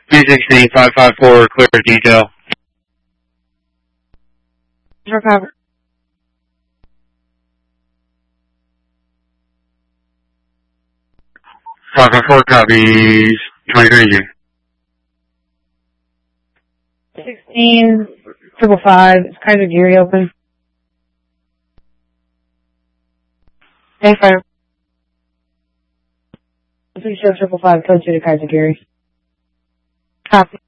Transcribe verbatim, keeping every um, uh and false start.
three sixteen, five five four, clear for detail. Recover. five five four copies, twenty-three G. sixteen, triple five, is Kaiser Geary open? Hey, fire. Please show triple five, code two to Kaiser Geary. Copy.